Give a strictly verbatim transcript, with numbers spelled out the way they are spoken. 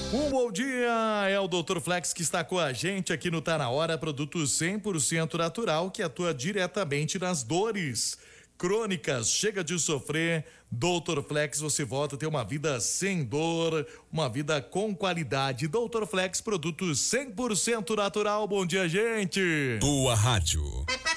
Um bom dia, é o doutor Flex que está com a gente aqui no Tá Na Hora, produto cem por cento natural que atua diretamente nas dores crônicas. Chega de sofrer, doutor Flex, você volta a ter uma vida sem dor, uma vida com qualidade. doutor Flex, produto cem por cento natural. Bom dia, gente. Boa rádio.